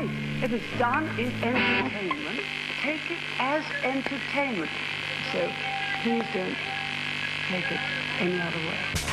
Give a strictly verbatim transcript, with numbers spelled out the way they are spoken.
right. If it's done in entertainment, take it as entertainment. So please don't take it any other way.